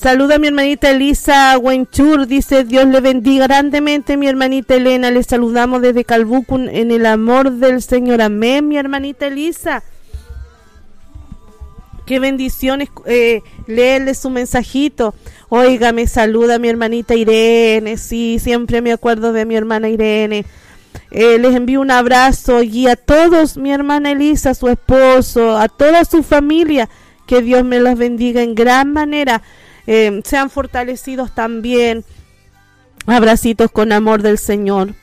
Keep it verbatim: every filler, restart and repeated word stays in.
Saluda a mi hermanita Elisa Wenchur, dice Dios le bendiga grandemente. Mi hermanita Elena, le saludamos desde Calbuco en el amor del Señor, amén. Mi hermanita Elisa, qué bendiciones eh, leerle su mensajito. Oiga, me saluda mi hermanita Irene, sí, siempre me acuerdo de mi hermana Irene. Eh, les envío un abrazo y a todos, mi hermana Elisa, a su esposo, a toda su familia, que Dios me los bendiga en gran manera. Eh, sean fortalecidos también. Abracitos con amor del Señor.